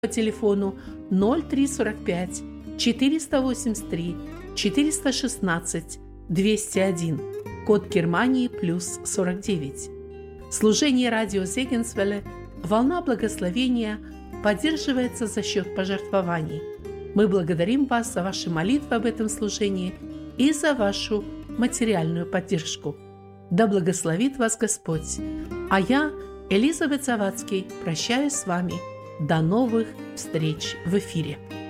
по телефону 0345 483 416 201, код Германии +49. Служение радио Зегенсвелле «Волна благословения» поддерживается за счет пожертвований. Мы благодарим вас за ваши молитвы об этом служении и за вашу материальную поддержку. Да благословит вас Господь. А я, Элизабет Завадский, прощаюсь с вами. До новых встреч в эфире.